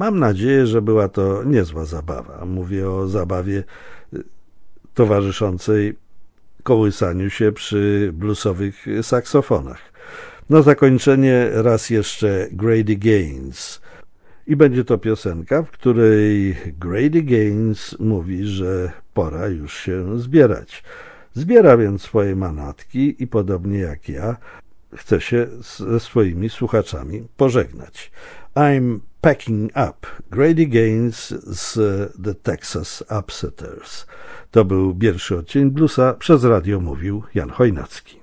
Mam nadzieję, że była to niezła zabawa. Mówię o zabawie towarzyszącej kołysaniu się przy bluesowych saksofonach. Na zakończenie raz jeszcze Grady Gaines. I będzie to piosenka, w której Grady Gaines mówi, że pora już się zbierać. Zbiera więc swoje manatki i podobnie jak ja chce się ze swoimi słuchaczami pożegnać. I'm packing up. Grady Gaines z The Texas Upsetters. To był pierwszy odcień bluesa. Przez radio mówił Jan Chojnacki.